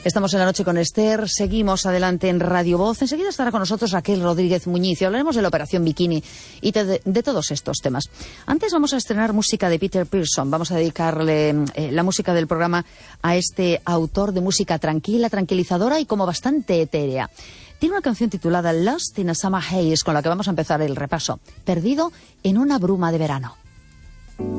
Estamos en la noche con Esther, seguimos adelante en Radio Voz. Enseguida estará con nosotros Raquel Rodríguez Muñiz y hablaremos de la Operación Bikini y de todos estos temas. Antes vamos a estrenar música de Peter Pearson. Vamos a dedicarle la música del programa a este autor de música tranquila, tranquilizadora y como bastante etérea. Tiene una canción titulada Lost in a Summer Haze con la que vamos a empezar el repaso. Perdido en una bruma de verano.